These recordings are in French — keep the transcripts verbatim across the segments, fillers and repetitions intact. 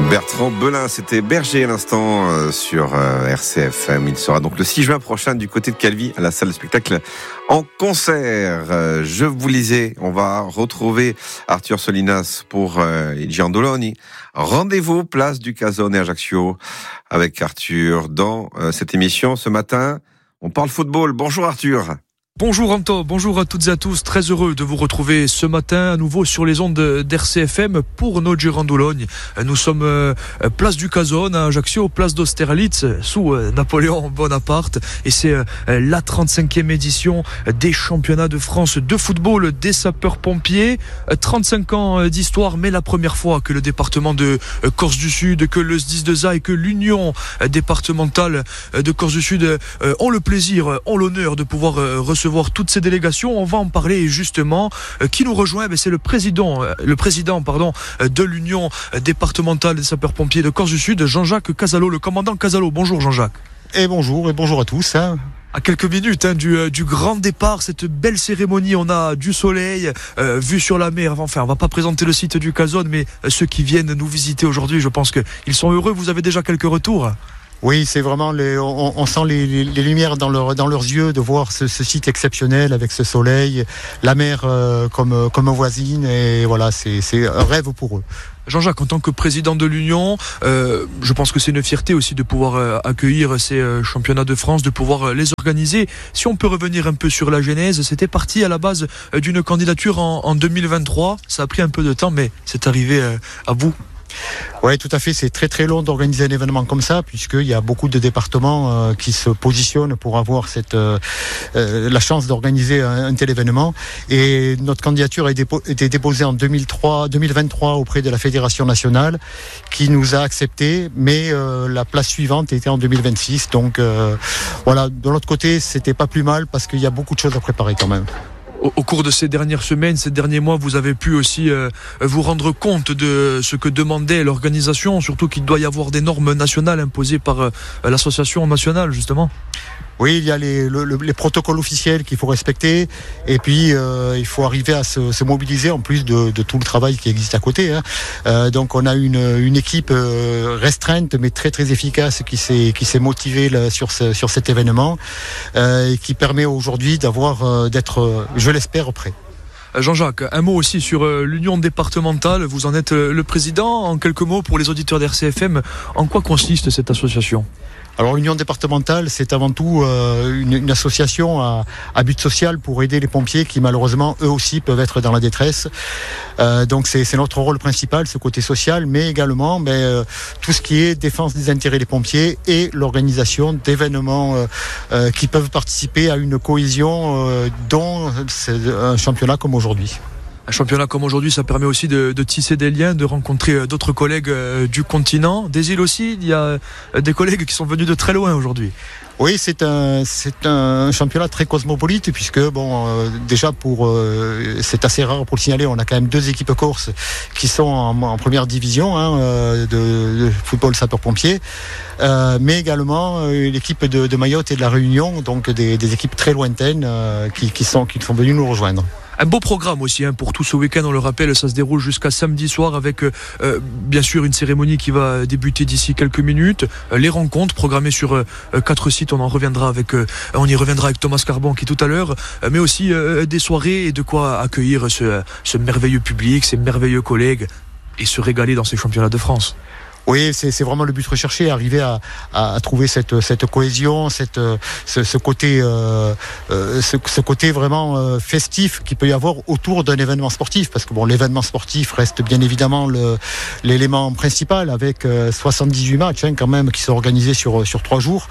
Bertrand Belin, c'était Berger à l'instant euh, sur euh, R C F M. Il sera donc le six juin prochain du côté de Calvi à la salle de spectacle en concert. Euh, je vous lisais, on va retrouver Arthur Solinas pour euh, Il Giandoloni. Rendez-vous place du Casone à Ajaccio avec Arthur dans euh, cette émission. Ce matin, on parle football. Bonjour Arthur. Bonjour Anto, bonjour à toutes et à tous, très heureux de vous retrouver ce matin à nouveau sur les ondes d'R C F M pour nos Girandologne. Nous sommes euh, place du Casone à Ajaccio, place d'Austerlitz, sous euh, Napoléon Bonaparte, et c'est euh, la trente-cinquième édition des championnats de France de football des sapeurs-pompiers. trente-cinq ans d'histoire, mais la première fois que le département de euh, Corse du Sud, que le S D I S deux A et que l'Union départementale de Corse du Sud euh, ont le plaisir, ont l'honneur de pouvoir euh, recevoir voir toutes ces délégations. On va en parler justement. Euh, qui nous rejoint, ben, c'est le président, euh, le président pardon, euh, de l'Union départementale des sapeurs-pompiers de Corse du Sud, Jean-Jacques Casalo, le commandant Casalo. Bonjour Jean-Jacques. Et bonjour, et bonjour à tous. Hein. À quelques minutes hein, du, euh, du grand départ, cette belle cérémonie, on a du soleil, euh, vue sur la mer. Enfin, on va pas présenter le site du Casone, mais euh, ceux qui viennent nous visiter aujourd'hui, je pense qu'ils sont heureux. Vous avez déjà quelques retours ? Oui, c'est vraiment les, on, on sent les, les, les lumières dans, leur, dans leurs yeux de voir ce, ce site exceptionnel avec ce soleil, la mer euh, comme, comme voisine, et voilà, c'est, c'est un rêve pour eux. Jean-Jacques, en tant que président de l'Union, euh, je pense que c'est une fierté aussi de pouvoir euh, accueillir ces euh, championnats de France, de pouvoir euh, les organiser. Si on peut revenir un peu sur la genèse, c'était parti à la base euh, d'une candidature en, en deux mille vingt-trois. Ça a pris un peu de temps, mais c'est arrivé euh, à bout. Oui, tout à fait. C'est très très long d'organiser un événement comme ça, puisqu'il y a beaucoup de départements euh, qui se positionnent pour avoir cette, euh, euh, la chance d'organiser un, un tel événement. Et notre candidature a été déposée en deux mille trois, deux mille vingt-trois auprès de la Fédération nationale, qui nous a accepté, mais euh, la place suivante était en deux mille vingt-six. Donc euh, voilà, de l'autre côté, c'était pas plus mal, parce qu'il y a beaucoup de choses à préparer quand même. Au cours de ces dernières semaines, ces derniers mois, vous avez pu aussi euh, vous rendre compte de ce que demandait l'organisation, surtout qu'il doit y avoir des normes nationales imposées par euh, l'association nationale, justement. Oui, il y a les, le, les protocoles officiels qu'il faut respecter, et puis euh, il faut arriver à se, se mobiliser en plus de, de tout le travail qui existe à côté. Hein. Euh, donc on a une, une équipe euh, restreinte mais très très efficace qui s'est qui s'est motivée là, sur ce, sur cet événement euh, et qui permet aujourd'hui d'avoir euh, d'être, euh, je l'espère, prêt. Jean-Jacques, un mot aussi sur euh, l'Union départementale. Vous en êtes euh, le président. En quelques mots pour les auditeurs d'R C F M, en quoi consiste cette association ? Alors l'Union départementale, c'est avant tout euh, une, une association à, à but social pour aider les pompiers qui malheureusement eux aussi peuvent être dans la détresse. Euh, donc c'est, c'est notre rôle principal, ce côté social, mais également ben, euh, tout ce qui est défense des intérêts des pompiers et l'organisation d'événements euh, euh, qui peuvent participer à une cohésion euh, dont c'est un championnat comme aujourd'hui. Un championnat comme aujourd'hui, ça permet aussi de, de tisser des liens, de rencontrer d'autres collègues euh, du continent, des îles aussi. Il y a euh, des collègues qui sont venus de très loin aujourd'hui. Oui, c'est un c'est un championnat très cosmopolite, puisque bon euh, déjà pour euh, c'est assez rare pour le signaler, on a quand même deux équipes corses qui sont en, en première division hein, euh, de, de football sapeur-pompier, euh, mais également euh, l'équipe de, de Mayotte et de la Réunion, donc des, des équipes très lointaines euh, qui, qui sont qui sont venues nous rejoindre. Un beau programme aussi hein, pour tout ce week-end, on le rappelle, ça se déroule jusqu'à samedi soir avec euh, bien sûr une cérémonie qui va débuter d'ici quelques minutes, euh, les rencontres programmées sur euh, quatre sites, on en reviendra avec euh, on y reviendra avec Thomas Carbon qui tout à l'heure, euh, mais aussi euh, des soirées et de quoi accueillir ce, ce merveilleux public, ces merveilleux collègues et se régaler dans ces championnats de France. Oui, c'est, c'est vraiment le but recherché, arriver à, à, à trouver cette, cette cohésion, cette, ce, ce côté, euh, ce, ce côté vraiment euh, festif qu'il peut y avoir autour d'un événement sportif, parce que bon, l'événement sportif reste bien évidemment le, l'élément principal avec euh, soixante-dix-huit matchs hein, quand même qui sont organisés sur sur trois jours,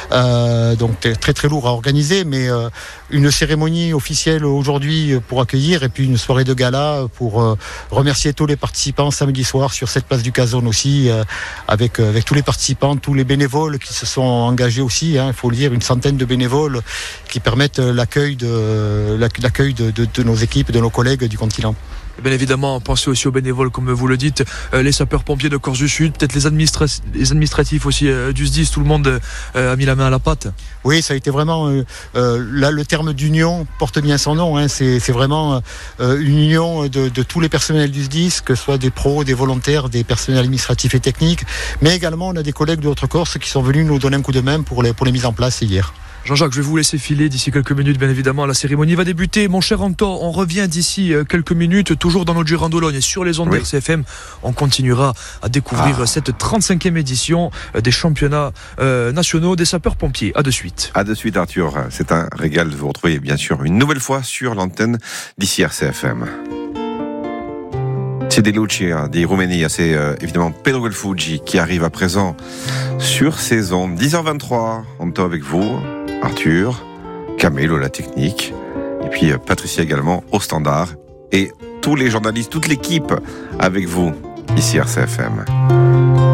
euh, donc très très lourd à organiser, mais euh, une cérémonie officielle aujourd'hui pour accueillir et puis une soirée de gala pour euh, remercier tous les participants samedi soir sur cette place du Casone aussi. Euh, Avec, avec tous les participants, tous les bénévoles qui se sont engagés aussi, hein, il faut le dire, une centaine de bénévoles qui permettent l'accueil de, l'accueil de, de, de nos équipes, de nos collègues du continent. Et bien évidemment, pensez aussi aux bénévoles, comme vous le dites, euh, les sapeurs-pompiers de Corse du Sud, peut-être les, administra- les administratifs aussi euh, du S D I S, tout le monde euh, a mis la main à la pâte. Oui, ça a été vraiment, euh, euh, là le terme d'union porte bien son nom, hein, c'est, c'est vraiment euh, une union de, de tous les personnels du S D I S, que ce soit des pros, des volontaires, des personnels administratifs et techniques, mais également on a des collègues de Haute-Corse qui sont venus nous donner un coup de main pour les, pour les mises en place hier. Jean-Jacques, je vais vous laisser filer d'ici quelques minutes, bien évidemment. La cérémonie va débuter. Mon cher Anton, on revient d'ici quelques minutes, toujours dans notre Girandologne et sur les ondes oui. R C F M. On continuera à découvrir ah. cette trente-cinquième édition des championnats euh, nationaux des sapeurs-pompiers. À de suite. À de suite, Arthur. C'est un régal de vous retrouver, bien sûr, une nouvelle fois sur l'antenne d'ici R C F M. C'est des Lucia, des Roumanie, c'est euh, évidemment Pedro Gelfugi qui arrive à présent sur ces ondes. dix heures vingt-trois, on est avec vous, Arthur, Camelo, la technique, et puis euh, Patricia également au standard, et tous les journalistes, toute l'équipe avec vous, ici R C F M.